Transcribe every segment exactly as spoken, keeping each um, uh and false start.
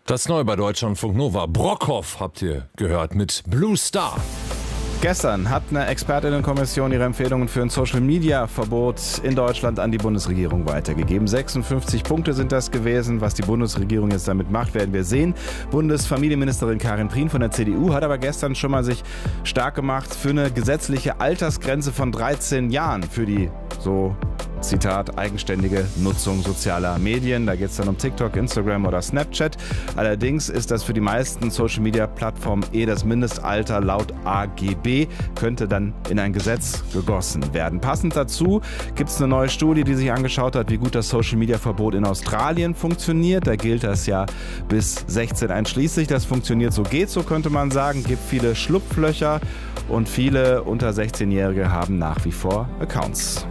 Das neu bei Deutschlandfunk Nova. Brockhoff habt ihr gehört mit Blue Star. Gestern hat eine Expertinnenkommission ihre Empfehlungen für ein Social-Media-Verbot in Deutschland an die Bundesregierung weitergegeben. sechsundfünfzig Punkte sind das gewesen. Was die Bundesregierung jetzt damit macht, werden wir sehen. Bundesfamilienministerin Karin Prien von der C D U hat aber gestern schon mal sich stark gemacht für eine gesetzliche Altersgrenze von dreizehn Jahren für die, so Zitat, eigenständige Nutzung sozialer Medien. Da geht es dann um TikTok, Instagram oder Snapchat. Allerdings ist das für die meisten Social-Media-Plattformen eh das Mindestalter laut A G B, könnte dann in ein Gesetz gegossen werden. Passend dazu gibt es eine neue Studie, die sich angeschaut hat, wie gut das Social-Media-Verbot in Australien funktioniert. Da gilt das ja bis sechzehn einschließlich. Das funktioniert so geht, so könnte man sagen. Gibt viele Schlupflöcher und viele unter sechzehnjährige haben nach wie vor Accounts.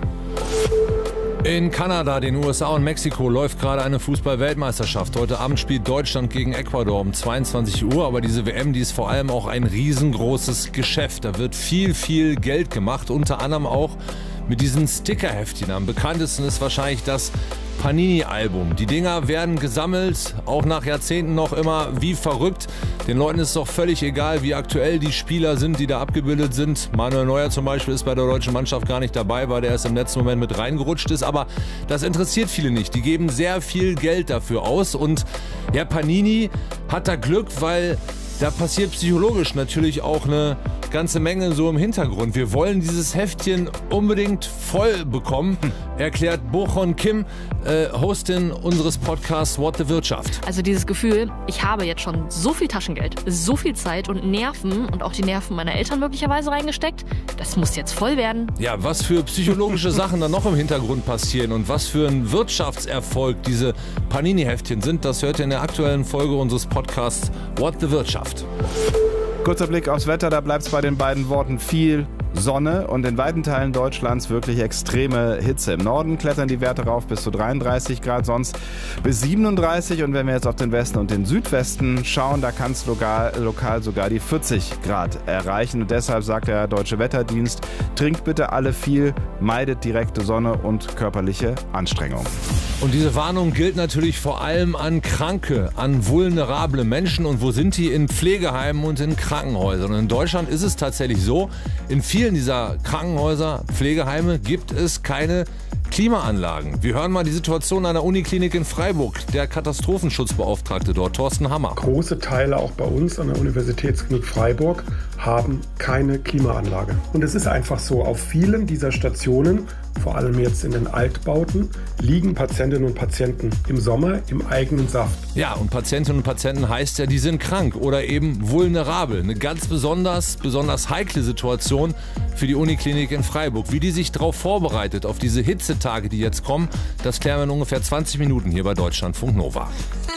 In Kanada, den U S A und Mexiko läuft gerade eine Fußball-Weltmeisterschaft. Heute Abend spielt Deutschland gegen Ecuador um zweiundzwanzig Uhr. Aber diese W M, die ist vor allem auch ein riesengroßes Geschäft. Da wird viel, viel Geld gemacht. Unter anderem auch mit diesen Stickerheftchen. Am bekanntesten ist wahrscheinlich das Panini-Album. Die Dinger werden gesammelt, auch nach Jahrzehnten noch immer wie verrückt. Den Leuten ist doch völlig egal, wie aktuell die Spieler sind, die da abgebildet sind. Manuel Neuer zum Beispiel ist bei der deutschen Mannschaft gar nicht dabei, weil der erst im letzten Moment mit reingerutscht ist. Aber das interessiert viele nicht. Die geben sehr viel Geld dafür aus. Und ja, Panini hat da Glück, weil da passiert psychologisch natürlich auch eine ganze Menge so im Hintergrund. Wir wollen dieses Heftchen unbedingt voll bekommen, erklärt Bochon Kim, äh, Hostin unseres Podcasts What the Wirtschaft. Also dieses Gefühl, ich habe jetzt schon so viel Taschengeld, so viel Zeit und Nerven und auch die Nerven meiner Eltern möglicherweise reingesteckt, das muss jetzt voll werden. Ja, was für psychologische Sachen da noch im Hintergrund passieren und was für ein Wirtschaftserfolg diese Panini-Heftchen sind, das hört ihr in der aktuellen Folge unseres Podcasts What the Wirtschaft. Kurzer Blick aufs Wetter, da bleibt es bei den beiden Worten viel Sonne und in weiten Teilen Deutschlands wirklich extreme Hitze. Im Norden klettern die Werte rauf bis zu dreiunddreißig Grad, sonst bis siebenunddreißig. Und wenn wir jetzt auf den Westen und den Südwesten schauen, da kann es lokal, lokal sogar die vierzig Grad erreichen. Und deshalb sagt der Deutsche Wetterdienst, trinkt bitte alle viel, meidet direkte Sonne und körperliche Anstrengung. Und diese Warnung gilt natürlich vor allem an Kranke, an vulnerable Menschen. Und wo sind die? In Pflegeheimen und in Krankenhäusern. Und in Deutschland ist es tatsächlich so, in vielen dieser Krankenhäuser, Pflegeheime gibt es keine Klimaanlagen. Wir hören mal die Situation an der Uniklinik in Freiburg. Der Katastrophenschutzbeauftragte dort, Thorsten Hammer. Große Teile auch bei uns an der Universitätsklinik Freiburg haben keine Klimaanlage. Und es ist einfach so, auf vielen dieser Stationen, vor allem jetzt in den Altbauten, liegen Patientinnen und Patienten im Sommer im eigenen Saft. Ja, und Patientinnen und Patienten heißt ja, die sind krank oder eben vulnerabel. Eine ganz besonders, besonders heikle Situation für die Uniklinik in Freiburg. Wie die sich darauf vorbereitet, auf diese Hitzetage, die jetzt kommen, das klären wir in ungefähr zwanzig Minuten hier bei Deutschlandfunk Nova.